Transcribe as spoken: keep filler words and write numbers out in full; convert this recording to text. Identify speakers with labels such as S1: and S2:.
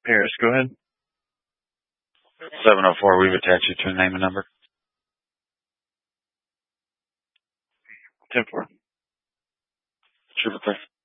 S1: Harris, go ahead.
S2: seven oh four, we've attached you to a name and number.
S1: ten four.
S2: Trooper.